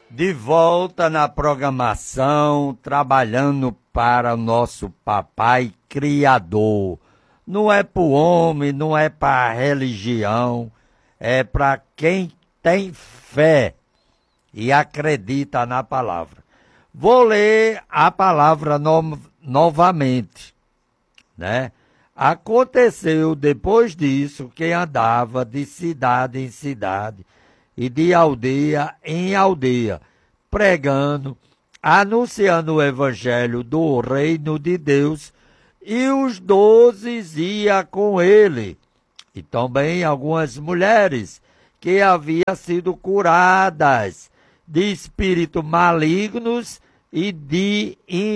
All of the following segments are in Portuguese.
De volta na programação, trabalhando para o nosso Papai Criador. Não é para o homem, não é para a religião, é para quem tem fé e acredita na palavra. Vou ler a palavra novamente, né? Aconteceu depois disso que andava de cidade em cidade e de aldeia em aldeia, pregando, anunciando o evangelho do reino de Deus, e os 12 iam com ele, e também algumas mulheres que haviam sido curadas de espíritos malignos e de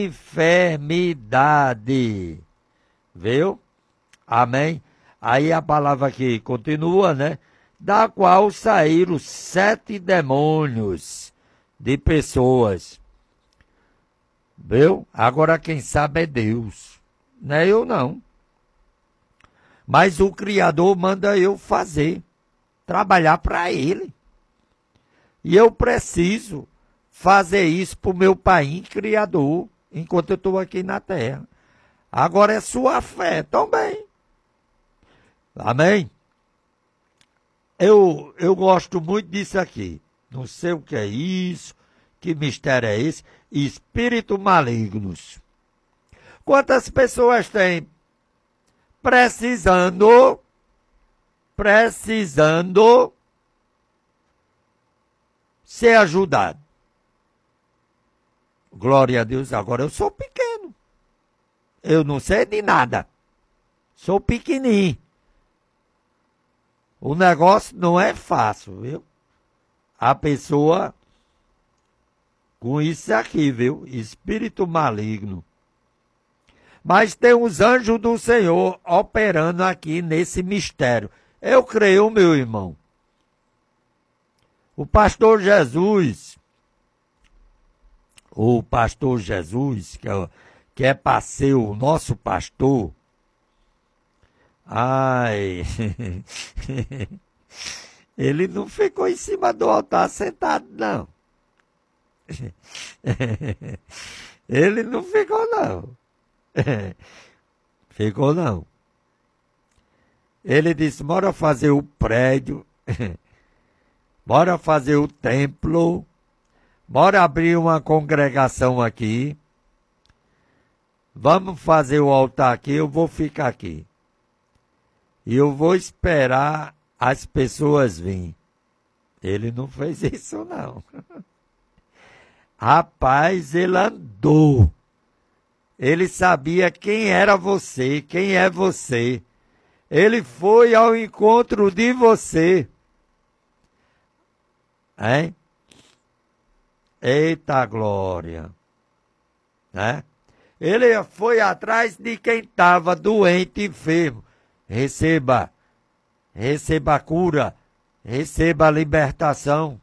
enfermidade. Viu? Amém? Aí a palavra aqui continua, né? Da qual saíram 7 demônios de pessoas. Viu? Agora quem sabe é Deus. Não é eu não. Mas o Criador manda eu fazer. Trabalhar para Ele. E eu preciso fazer isso para o meu Pai Criador, enquanto eu estou aqui na terra. Agora é sua fé também. Amém? Eu gosto muito disso aqui. Não sei o que é isso, que mistério é esse. Espíritos malignos. Quantas pessoas têm precisando ser ajudado? Glória a Deus, agora eu sou pequeno. Eu não sei de nada. Sou pequenininho. O negócio não é fácil, viu? A pessoa com isso aqui, viu? Espírito maligno. Mas tem os anjos do Senhor operando aqui nesse mistério. Eu creio, meu irmão. O pastor Jesus, que é para ser o nosso pastor, ele não ficou em cima do altar sentado, não. Ele não ficou, não. Ficou, não. Ele disse, bora fazer o prédio, bora fazer o templo, bora abrir uma congregação aqui, vamos fazer o altar aqui, eu vou ficar aqui. E eu vou esperar as pessoas virem. Ele não fez isso, não. Rapaz, ele andou. Ele sabia quem era você, quem é você. Ele foi ao encontro de você. Hein? Eita glória. Né? Ele foi atrás de quem estava doente e enfermo. Receba a cura, receba a libertação.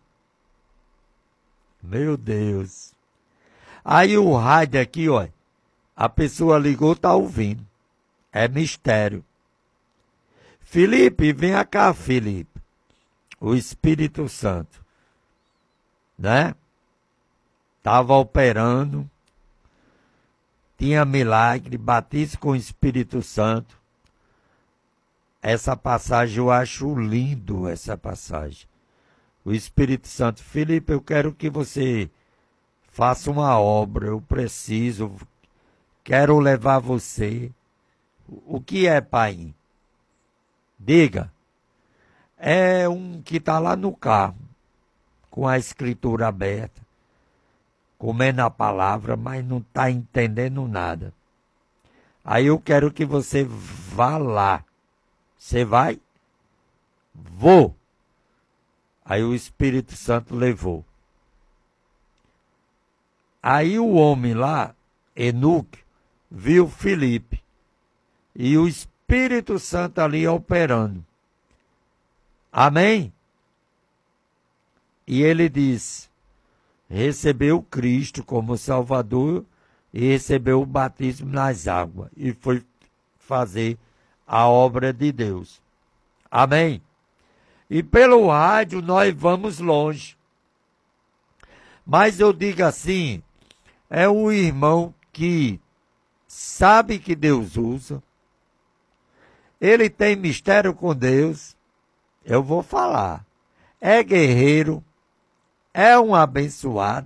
Meu Deus. Aí o rádio aqui, ó, a pessoa ligou, tá ouvindo. É mistério. Felipe, vem cá, Felipe. O Espírito Santo, né? Estava operando, tinha milagre, batismo com o Espírito Santo. Essa passagem, eu acho lindo, essa passagem. O Espírito Santo, Felipe, eu quero que você faça uma obra, eu preciso, quero levar você. O que é, pai? Diga. É um que está lá no carro, com a escritura aberta, comendo a palavra, mas não está entendendo nada. Aí eu quero que você vá lá. Você vai? Vou. Aí o Espírito Santo levou. Aí o homem lá, Enoque, viu Filipe. E o Espírito Santo ali operando. Amém? E ele diz, recebeu Cristo como Salvador e recebeu o batismo nas águas. E foi fazer a obra de Deus. Amém? E pelo rádio nós vamos longe. Mas eu digo assim, é um irmão que sabe que Deus usa, ele tem mistério com Deus, eu vou falar, é guerreiro, é um abençoado.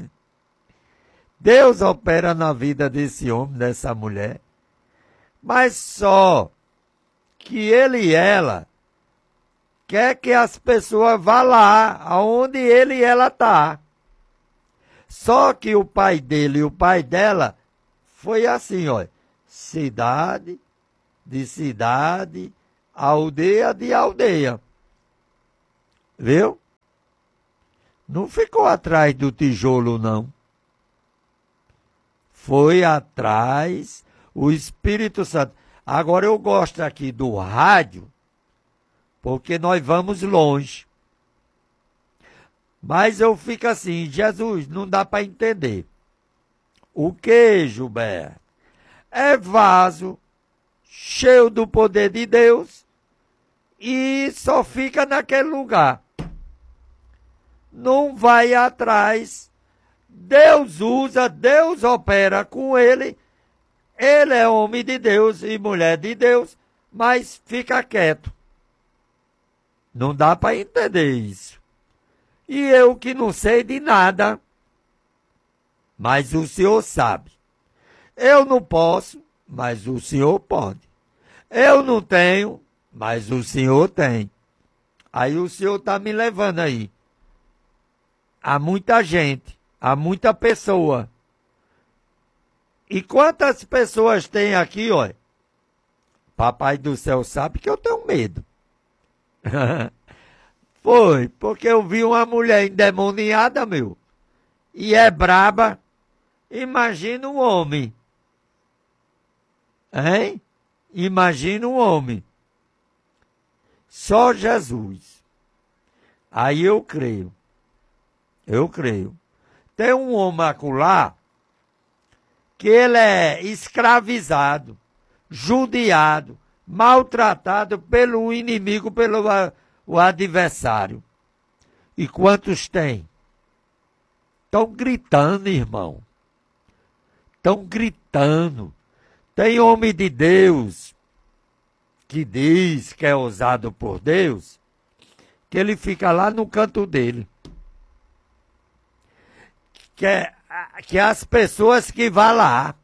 Deus opera na vida desse homem, dessa mulher, mas só que ele e ela quer que as pessoas vá lá, aonde ele e ela tá. Só que o pai dele e o pai dela foi assim, ó, cidade de cidade, aldeia de aldeia. Viu? Não ficou atrás do tijolo, não. Foi atrás o Espírito Santo. Agora eu gosto aqui do rádio, porque nós vamos longe. Mas eu fico assim, Jesus, não dá para entender. O que, Gilberto? É vaso cheio do poder de Deus e só fica naquele lugar. Não vai atrás. Deus usa, Deus opera com ele. Ele é homem de Deus e mulher de Deus, mas fica quieto. Não dá para entender isso. E eu que não sei de nada, mas o Senhor sabe. Eu não posso, mas o Senhor pode. Eu não tenho, mas o Senhor tem. Aí o Senhor está me levando aí. Há muita gente, há muita pessoa. E quantas pessoas tem aqui, olha? Papai do céu sabe que eu tenho medo. Foi, porque eu vi uma mulher endemoniada, meu. E é braba. Imagina um homem. Hein? Imagina um homem. Só Jesus. Aí eu creio. Eu creio. Tem um homem acolá que ele é escravizado, judiado, maltratado pelo inimigo, pelo o adversário. E quantos tem? Estão gritando, irmão. Estão gritando. Tem homem de Deus que diz que é usado por Deus, que ele fica lá no canto dele. Que as pessoas que vão lá.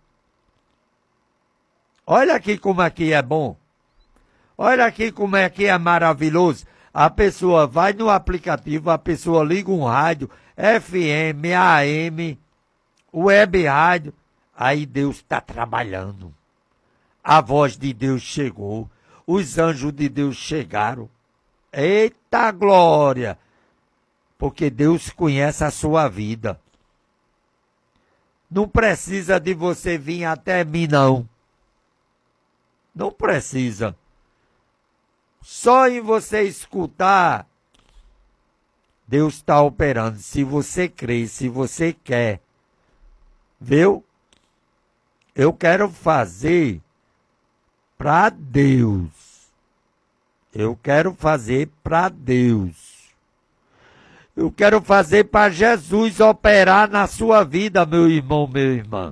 Olha aqui como aqui é bom. Olha aqui como aqui é maravilhoso. A pessoa vai no aplicativo, a pessoa liga um rádio, FM, AM, web rádio. Aí Deus está trabalhando. A voz de Deus chegou. Os anjos de Deus chegaram. Eita glória! Porque Deus conhece a sua vida. Não precisa de você vir até mim, não. Não precisa. Só em você escutar, Deus está operando. Se você crê, se você quer. Viu? Eu quero fazer para Deus. Eu quero fazer para Deus. Eu quero fazer para Jesus operar na sua vida, meu irmão, minha irmã.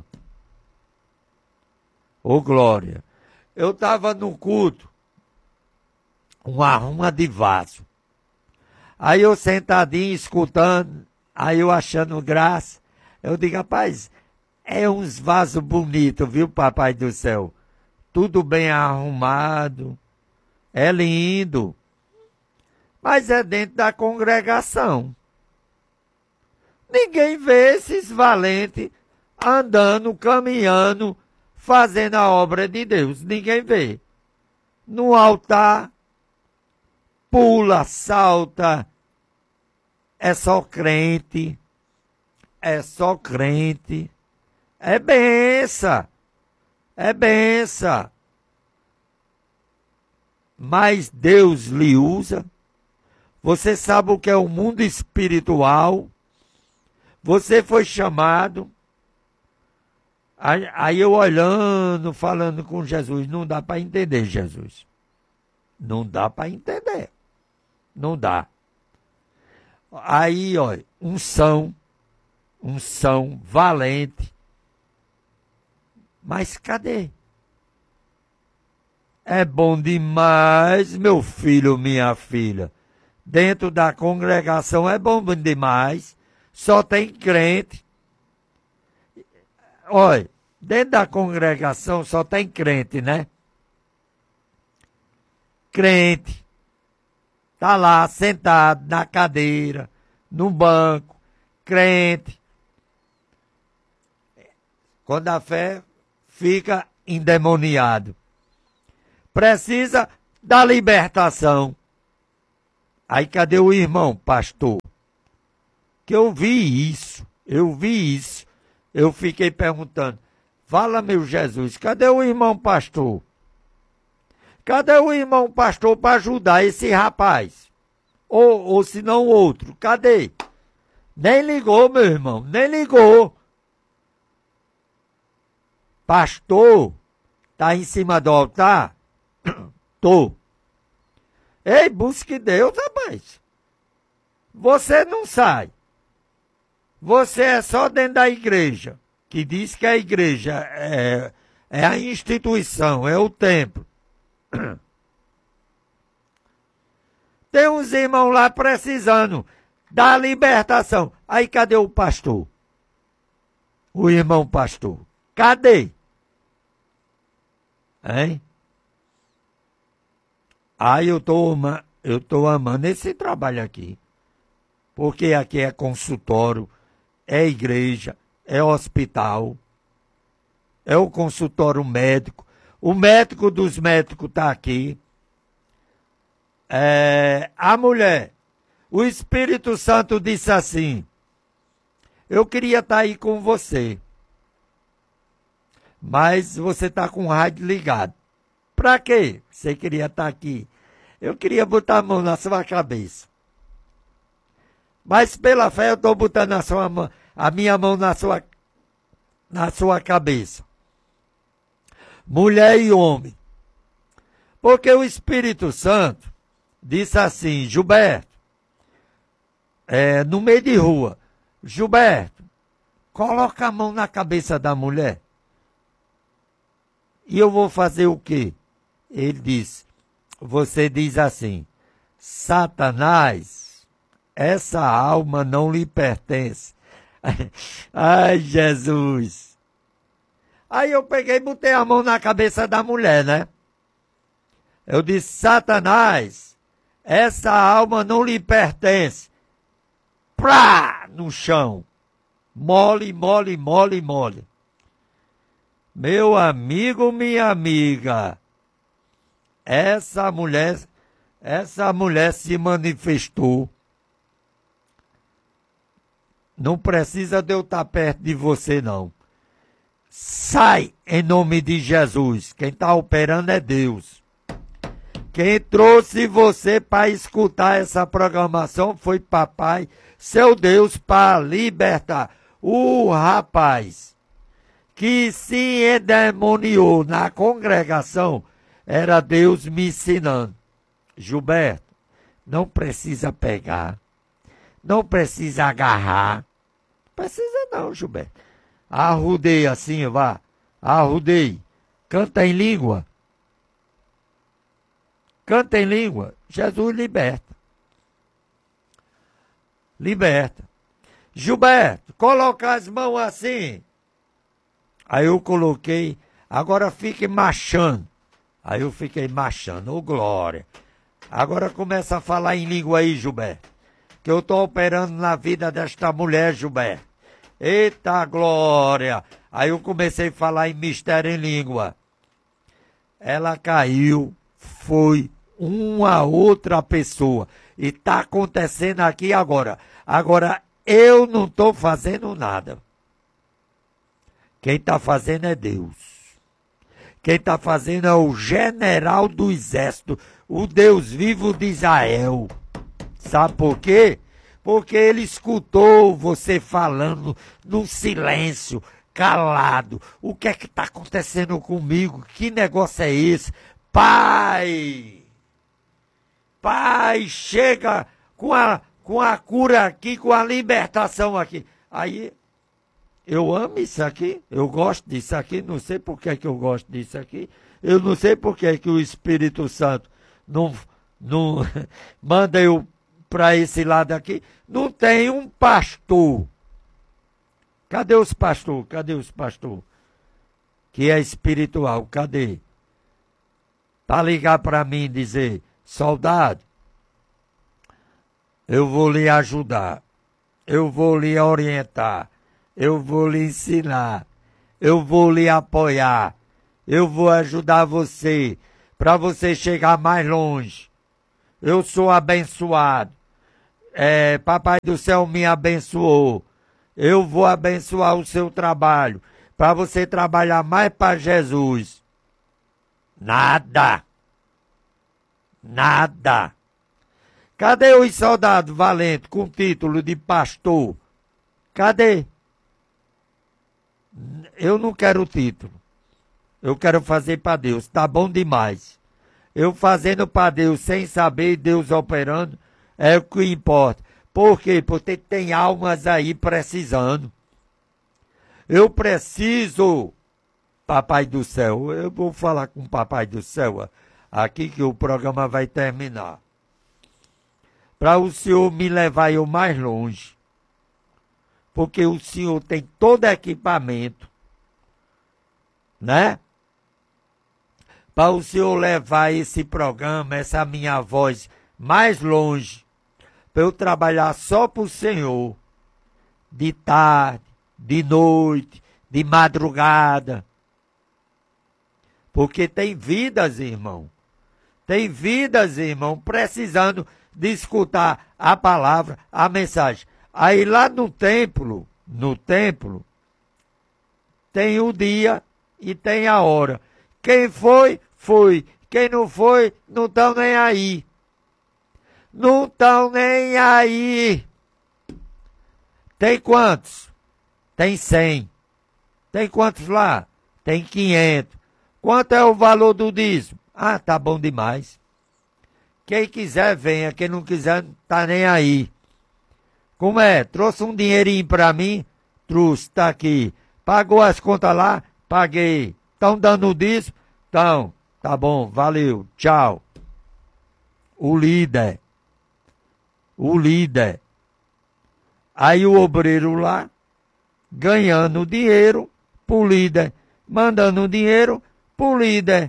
Ô glória. Eu estava no culto, uma arruma de vaso. Aí eu sentadinho, escutando, aí eu achando graça. Eu digo, rapaz, é uns vasos bonitos, viu, papai do céu? Tudo bem arrumado, é lindo. Mas é dentro da congregação. Ninguém vê esses valentes andando, caminhando, fazendo a obra de Deus. Ninguém vê. No altar, pula, salta. É só crente. É só crente. É benção. É benção. Mas Deus lhe usa. Você sabe o que é o mundo espiritual. Você foi chamado. Aí eu olhando, falando com Jesus. Não dá para entender, Jesus. Não dá para entender. Não dá. Aí, ó, unção. unção valente. Mas cadê? É bom demais, meu filho, minha filha. Dentro da congregação é bom demais. Só tem crente. Olha, dentro da congregação só tem crente, né? Crente. Tá lá sentado na cadeira, no banco. Crente. Quando a fé fica endemoniado. Precisa da libertação. Aí cadê o irmão, pastor? Que eu vi isso. Eu fiquei perguntando, fala meu Jesus, cadê o irmão pastor? Cadê o irmão pastor para ajudar esse rapaz? Ou se não outro, cadê? Nem ligou, meu irmão, nem ligou. Pastor, tá em cima do altar? Tô. Ei, busque Deus, rapaz. Você não sai. Você é só dentro da igreja, que diz que a igreja é a instituição, é o templo. Tem uns irmãos lá precisando da libertação. Aí cadê o pastor? O irmão pastor. Cadê? Hein? Aí eu tô amando esse trabalho aqui. Porque aqui é consultório, é igreja, é hospital, é o consultório médico. O médico dos médicos está aqui. A mulher, o Espírito Santo disse assim, eu queria estar aí com você, mas você está com o rádio ligado. Para quê? Você queria estar aqui. Eu queria botar a mão na sua cabeça. Mas pela fé eu estou botando a minha mão na sua cabeça. Mulher e homem. Porque o Espírito Santo disse assim, Gilberto, no meio de rua, Gilberto, coloca a mão na cabeça da mulher. E eu vou fazer o quê? Ele disse, você diz assim, Satanás, essa alma não lhe pertence. Ai, Jesus. Aí eu peguei e botei a mão na cabeça da mulher, né? Eu disse, Satanás, essa alma não lhe pertence. Prá! No chão. Mole, mole, mole, mole. Meu amigo, minha amiga, essa mulher se manifestou. Não precisa de eu estar perto de você, não. Sai em nome de Jesus. Quem está operando é Deus. Quem trouxe você para escutar essa programação foi papai, seu Deus, para libertar o rapaz que se endemoniou na congregação. Era Deus me ensinando. Gilberto, não precisa pegar. Não precisa agarrar. Não precisa não, Gilberto. Arrudei assim, vá. Arrudei. Canta em língua. Canta em língua. Jesus liberta. Liberta. Gilberto, coloca as mãos assim. Aí eu coloquei. Agora fique marchando. Aí eu fiquei marchando. Ô, glória. Agora começa a falar em língua aí, Gilberto. Que eu estou operando na vida desta mulher, Gilberto. Eita glória! Aí eu comecei a falar em mistério em língua. Ela caiu, foi uma outra pessoa. E está acontecendo aqui agora. Agora, eu não estou fazendo nada. Quem está fazendo é Deus. Quem está fazendo é o general do exército, o Deus vivo de Israel. Sabe por quê? Porque ele escutou você falando no silêncio, calado. O que é que está acontecendo comigo? Que negócio é esse? Pai! Pai, chega com a cura aqui, com a libertação aqui. Aí Eu amo isso aqui, eu gosto disso aqui, não sei por que eu gosto disso aqui. Eu não sei por que o Espírito Santo não manda eu para esse lado aqui. Não tem um pastor. Cadê os pastores? Cadê os pastores? Que é espiritual, cadê? Para ligar para mim e dizer, soldado, eu vou lhe ajudar, eu vou lhe orientar, eu vou lhe ensinar, eu vou lhe apoiar, eu vou ajudar você para você chegar mais longe. Eu sou abençoado. Papai do céu me abençoou. Eu vou abençoar o seu trabalho para você trabalhar mais para Jesus. Nada. Nada. Cadê os soldados valentes com título de pastor? Cadê? Eu não quero título. Eu quero fazer para Deus. Tá bom demais. Eu fazendo para Deus sem saber, Deus operando, é o que importa. Por quê? Porque tem almas aí precisando. Eu preciso, Papai do Céu, eu vou falar com o Papai do Céu aqui que o programa vai terminar. Para o Senhor me levar eu mais longe. Porque o Senhor tem todo equipamento, né? Para o Senhor levar esse programa, essa minha voz mais longe. Para eu trabalhar só para o Senhor. De tarde, de noite, de madrugada. Porque tem vidas, irmão. Tem vidas, irmão, precisando de escutar a palavra, a mensagem. Aí lá no templo, tem o dia e tem a hora. Quem foi, foi. Quem não foi, não estão nem aí. Não estão nem aí. Tem quantos? Tem 100. Tem quantos lá? Tem 500. Quanto é o valor do dízimo? Ah, tá bom demais. Quem quiser, venha. Quem não quiser, não tá nem aí. Como é? Trouxe um dinheirinho pra mim? Trouxe, tá aqui. Pagou as contas lá? Paguei. Estão dando o dízimo? Então, tá bom, valeu, tchau. O líder. Aí o obreiro lá, ganhando dinheiro pro líder, mandando dinheiro pro líder.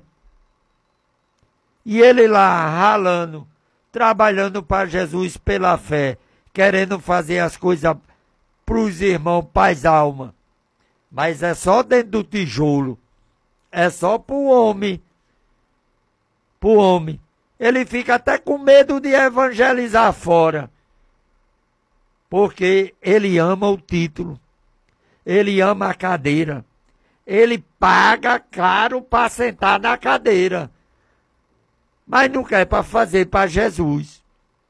E ele lá ralando, trabalhando para Jesus pela fé, querendo fazer as coisas pros irmãos, paz alma. Mas é só dentro do tijolo. É só pro homem. Pro homem. Ele fica até com medo de evangelizar fora. Porque ele ama o título. Ele ama a cadeira. Ele paga caro para sentar na cadeira. Mas não quer para fazer para Jesus.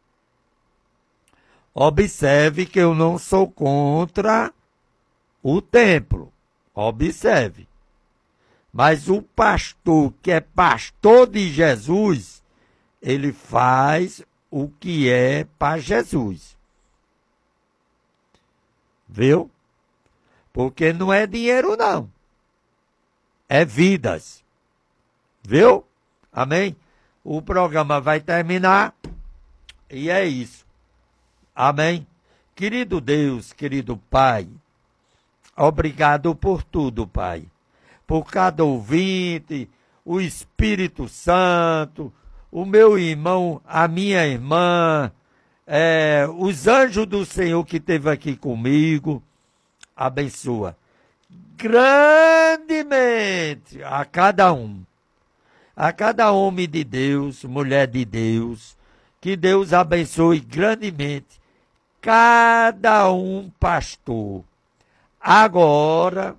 Observe que eu não sou contra o templo. Observe. Mas o pastor que é pastor de Jesus, ele faz o que é para Jesus. Viu? Porque não é dinheiro, não. É vidas. Viu? Amém? O programa vai terminar. E é isso. Amém? Querido Deus, querido Pai, obrigado por tudo, Pai. Por cada ouvinte, o Espírito Santo, o meu irmão, a minha irmã, os anjos do Senhor que esteve aqui comigo, abençoa grandemente a cada um, a cada homem de Deus, mulher de Deus, que Deus abençoe grandemente cada um pastor. Agora,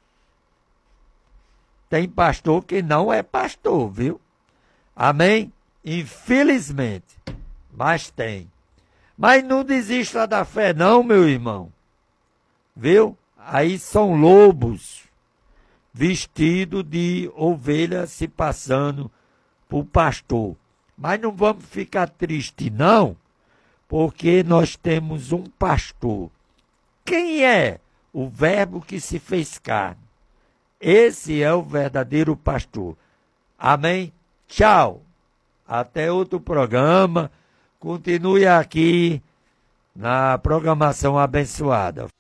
tem pastor que não é pastor, viu? Amém? Infelizmente, mas tem. Mas não desista da fé não, meu irmão. Viu? Aí são lobos vestidos de ovelha se passando por pastor. Mas não vamos ficar tristes não, porque nós temos um pastor. Quem é o Verbo que se fez carne. Esse é o verdadeiro pastor. Amém? Tchau. Até outro programa. Continue aqui na programação abençoada.